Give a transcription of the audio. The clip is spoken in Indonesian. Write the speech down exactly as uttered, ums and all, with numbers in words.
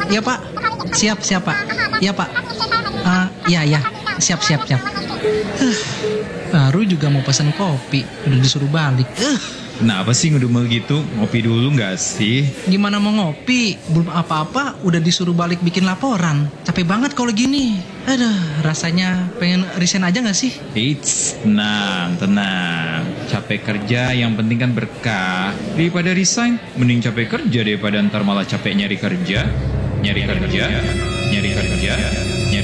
Iya Pak. Siap, siap Pak. Iya Pak. Ah, iya, iya. Siap, siap, siap. Huh, baru juga mau pesan kopi, udah disuruh balik. Uh, Kenapa sih ngedumel gitu? Ngopi dulu nggak sih? gimana mau ngopi? Belum apa-apa, udah disuruh balik bikin laporan. Capek banget kalau gini. Aduh, rasanya pengen resign aja nggak sih? Eits, tenang, tenang. Capek kerja yang penting kan berkah. Daripada resign, mending capek kerja daripada ntar malah capek nyari kerja. Nyari kerja, nyari kerja, nyari